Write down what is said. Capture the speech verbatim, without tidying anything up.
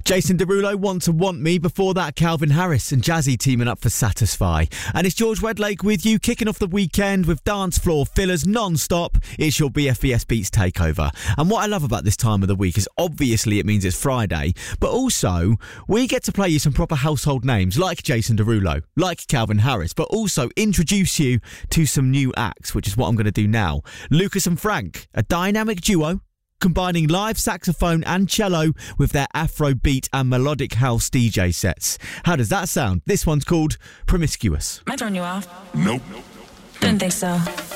Jason Derulo, Want to Want Me. Before that, Calvin Harris and Jazzy teaming up for Satisfy. And it's George Wedlake with you, kicking off the weekend with dance floor fillers non-stop. It's your B F B S Beats takeover. And what I love about this time of the week is obviously it means it's Friday, but also we get to play you some proper household names like Jason Derulo, like Calvin Harris, but also introduce you to some new acts, which is what I'm going to do now. Lucas and Frank, a dynamic duo combining live saxophone and cello with their Afrobeat and melodic house D J sets. How does that sound? This one's called Promiscuous. Am I turning you off? Nope. Didn't think so.